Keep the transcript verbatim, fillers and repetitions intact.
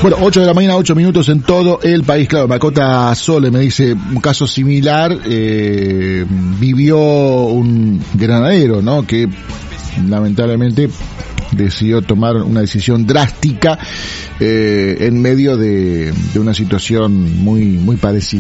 Bueno, ocho de la mañana, ocho minutos en todo el país. Claro, Macota Sole me dice, un caso similar, eh, vivió un granadero, ¿no? Que lamentablemente decidió tomar una decisión drástica eh, en medio de, de una situación muy, muy parecida.